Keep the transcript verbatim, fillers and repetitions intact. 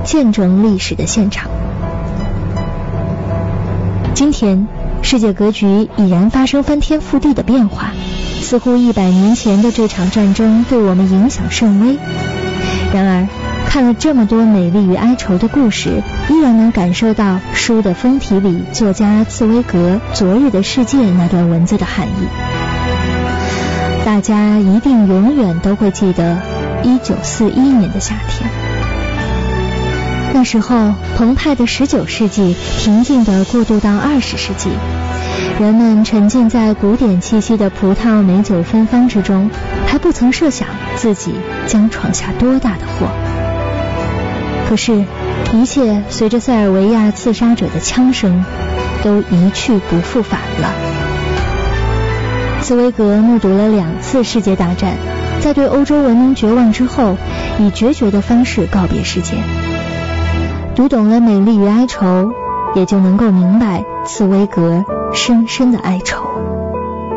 见证历史的现场。今天世界格局已然发生翻天覆地的变化，似乎一百年前的这场战争对我们影响甚微。然而看了这么多美丽与哀愁的故事，依然能感受到书的封题里作家茨威格《昨日的世界》那段文字的含义。大家一定永远都会记得一九四一年的夏天。那时候澎湃的十九世纪平静地过渡到二十世纪，人们沉浸在古典气息的葡萄美酒芬芳之中，还不曾设想自己将闯下多大的祸。可是一切随着塞尔维亚刺杀者的枪声都一去不复返了。茨威格目睹了两次世界大战，在对欧洲文明绝望之后，以决绝的方式告别世界。读懂了美丽与哀愁，也就能够明白茨威格深深的哀愁。